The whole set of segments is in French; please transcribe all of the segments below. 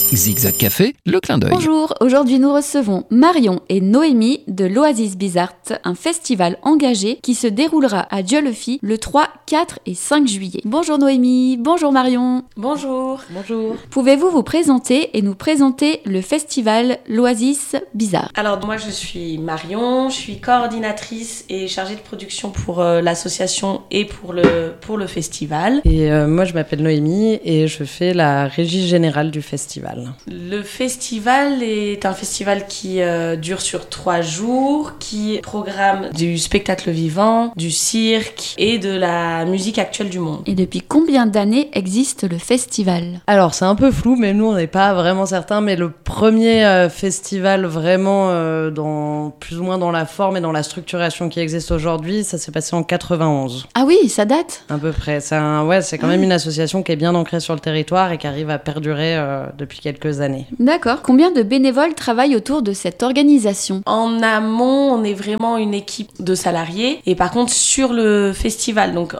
Zigzag Café, le clin d'œil. Bonjour, aujourd'hui nous recevons Marion et Noémie de l'Oasis Bizart, un festival engagé qui se déroulera à Dieulefit le 3, 4 et 5 juillet. Bonjour Noémie, bonjour Marion. Bonjour. Bonjour. Pouvez-vous vous présenter et nous présenter le festival l'Oasis Bizart? Alors moi je suis Marion, je suis coordinatrice et chargée de production pour l'association et pour le festival. Et moi je m'appelle Noémie et je fais la régie générale du festival. Le festival est un festival qui dure sur 3 jours, qui programme du spectacle vivant, du cirque et de la musique actuelle du monde. Et depuis combien d'années existe le festival? Alors c'est un peu flou, mais nous on n'est pas vraiment certains, mais le premier festival vraiment dans plus ou moins dans la forme et dans la structuration qui existe aujourd'hui, ça s'est passé en 91. Ah oui, ça date? À peu près. C'est quand même une association qui est bien ancrée sur le territoire et qui arrive à perdurer depuis quelques années. D'accord. Combien de bénévoles travaillent autour de cette organisation? En amont, on est vraiment une équipe de salariés. Et par contre, sur le festival, donc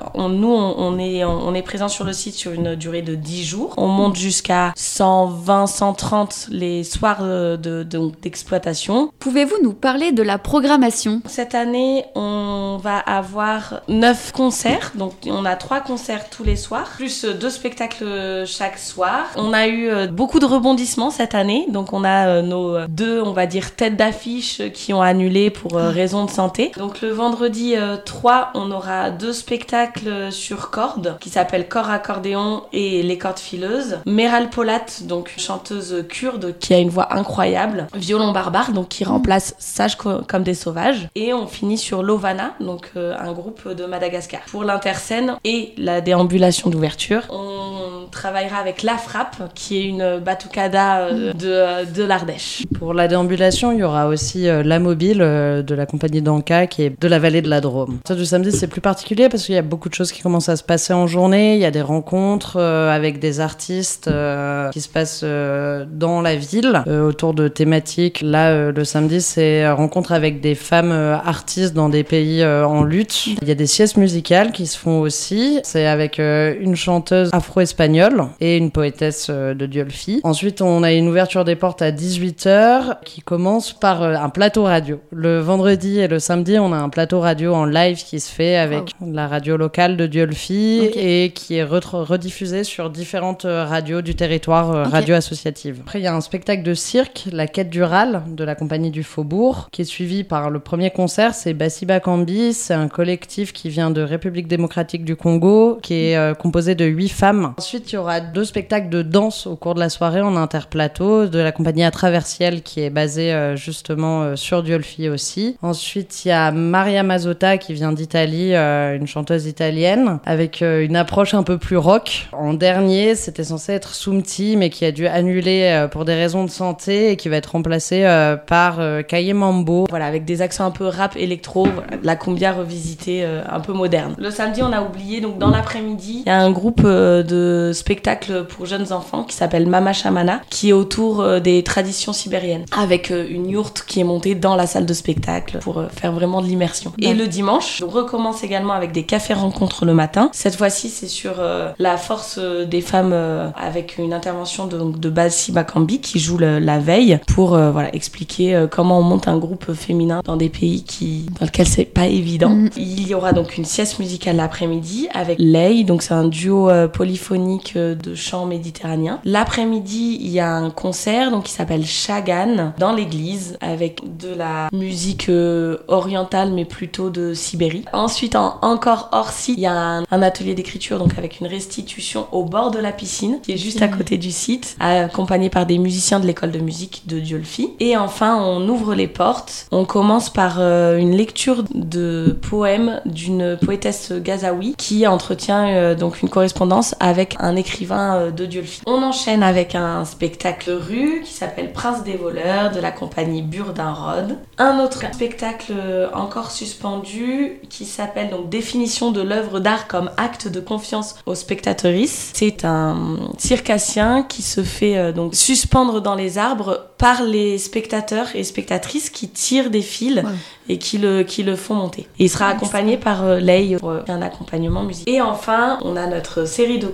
on est présent sur le site sur une durée de 10 jours. On monte jusqu'à 120, 130 les soirs d'exploitation. Pouvez-vous nous parler de la programmation? Cette année, on va avoir 9 concerts. Donc on a 3 concerts tous les soirs, plus 2 spectacles chaque soir. On a eu beaucoup de rebondissements cette année. Donc on a nos 2, on va dire, têtes d'affiche qui ont annulé pour raison de santé. Donc le vendredi 3, on aura 2 spectacles sur cordes qui s'appellent Corps accordéon et Les cordes fileuses. Meral Polat, donc chanteuse kurde qui a une voix incroyable. Violon barbare, donc qui remplace Sage comme des sauvages. Et on finit sur Lovana, donc un groupe de Madagascar. Pour l'interscène et la déambulation d'ouverture, on travaillera avec La Frappe, qui est une batucada de l'Ardèche. Pour la déambulation, il y aura aussi La Mobile de la compagnie d'Anka qui est de la vallée de la Drôme. Ça, du samedi, c'est plus particulier parce qu'il y a beaucoup de choses qui commencent à se passer en journée. Il y a des rencontres avec des artistes qui se passent dans la ville autour de thématiques. Là, le samedi, c'est rencontre avec des femmes artistes dans des pays en lutte. Il y a des siestes musicales qui se font aussi. C'est avec une chanteuse afro-espagnole et une poétesse de Dieulefit. Ensuite, on a une ouverture des portes à 18h qui commence par un plateau radio. Le vendredi et le samedi, on a un plateau radio en live qui se fait avec la radio locale de Dieulefit et qui est rediffusé sur différentes radios du territoire, radio associative. Après, il y a un spectacle de cirque, La Quête du Râle, de la compagnie du Faubourg, qui est suivi par le premier concert, c'est Bassi Bakambi. C'est un collectif qui vient de République démocratique du Congo, qui est composé de 8 femmes. Ensuite, il y aura 2 spectacles de danse au cours de la soirée en interplateau, de la compagnie Atraversiel qui est basée justement sur Dieulefit aussi. Ensuite, il y a Maria Mazzotta qui vient d'Italie, une chanteuse italienne, avec une approche un peu plus rock. En dernier, c'était censé être Soumti, mais qui a dû annuler pour des raisons de santé et qui va être remplacé par Kaye Mambo. Voilà, avec des accents un peu rap, électro, la cumbia revisitée un peu moderne. Le samedi, on a oublié, donc dans l'après-midi, il y a un groupe de spectacles pour jeunes enfants qui s'appelle Mama Shamana, qui est autour des traditions sibériennes, avec une yourte qui est montée dans la salle de spectacle pour faire vraiment de l'immersion. Et le dimanche, on recommence également avec des cafés-rencontres le matin. Cette fois-ci, c'est sur la force des femmes avec une intervention de Bassi Bakambi qui joue la veille pour expliquer comment on monte un groupe féminin dans des pays dans lesquels c'est pas évident. Il y aura donc une sieste musicale l'après-midi avec Lei, donc c'est un duo polyphonique de chant méditerranéen. L'après-midi, il y a un concert donc qui s'appelle Chagan dans l'église avec de la musique orientale mais plutôt de Sibérie. Ensuite, encore hors site, il y a un atelier d'écriture donc avec une restitution au bord de la piscine qui est juste à côté du site, accompagné par des musiciens de l'école de musique de Dieulefit. Et enfin, on ouvre les portes. On commence par une lecture de poèmes d'une poétesse gazaoui qui entretient donc une correspondance avec un écrivain de Dieulefit. On enchaîne avec un spectacle rue qui s'appelle Prince des voleurs de la compagnie Burdin-Rod. Un autre spectacle encore suspendu qui s'appelle donc Définition de l'œuvre d'art comme acte de confiance aux spectatrices. C'est un circassien qui se fait donc suspendre dans les arbres par les spectateurs et spectatrices qui tirent des fils et qui le font monter. Et il sera accompagné par Lei pour un accompagnement musical. Et enfin, on a notre série de concerts du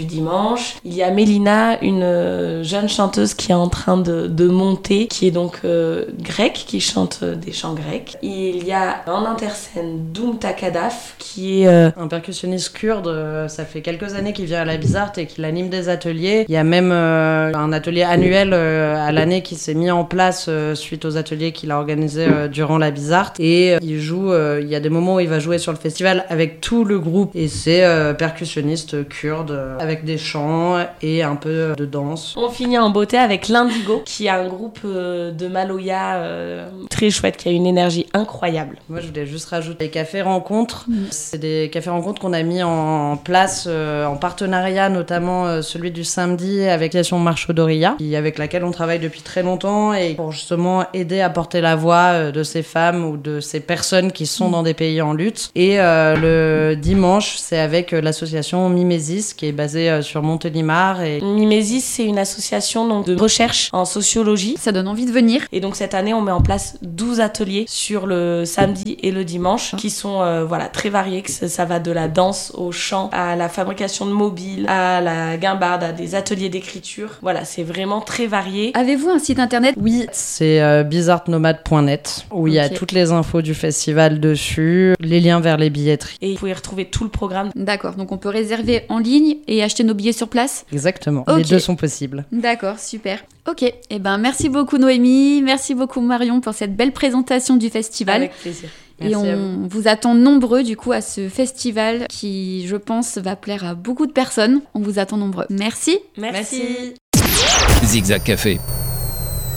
du dimanche. Il y a Mélina, une jeune chanteuse qui est en train de monter, qui est donc grecque, qui chante des chants grecs. Il y a en interscène Doum Takadaf, qui est un percussionniste kurde. Ça fait quelques années qu'il vient à la Bizart et qu'il anime des ateliers. Il y a même un atelier annuel à l'année qui s'est mis en place suite aux ateliers qu'il a organisés durant la Bizart. Et il joue, il y a des moments où il va jouer sur le festival avec tout le groupe. Et c'est percussionniste kurde avec des chants et un peu de danse. On finit en beauté avec l'Indigo, qui est un groupe de Maloya très chouette, qui a une énergie incroyable. Moi, je voulais juste rajouter les cafés rencontres. C'est des cafés rencontres qu'on a mis en place en partenariat, notamment celui du samedi avec l'association Marche Doria, avec laquelle on travaille depuis très longtemps et pour justement aider à porter la voix de ces femmes ou de ces personnes qui sont dans des pays en lutte. Et le dimanche, c'est avec l'association Mimesis qui est basée sur Montélimar. Et Mimesis, c'est une association donc, de recherche en sociologie. Ça donne envie de venir. Et donc cette année, on met en place 12 ateliers sur le samedi et le dimanche qui sont très variés. Ça va de la danse au chant, à la fabrication de mobiles, à la guimbarde, à des ateliers d'écriture. Voilà, c'est vraiment très varié. Avez-vous un site internet ? Oui, c'est bizartnomade.net où il y a toutes les infos du festival dessus, les liens vers les billetteries. Et vous pouvez retrouver tout le programme. D'accord, donc on peut réserver en ligne et acheter nos billets sur place ? Exactement, les deux sont possibles. D'accord, super. Ok, eh ben merci beaucoup Noémie, merci beaucoup Marion pour cette belle présentation du festival. Avec plaisir. Et on vous attend nombreux du coup à ce festival qui, je pense, va plaire à beaucoup de personnes. On vous attend nombreux. Merci. Merci. Zigzag Café.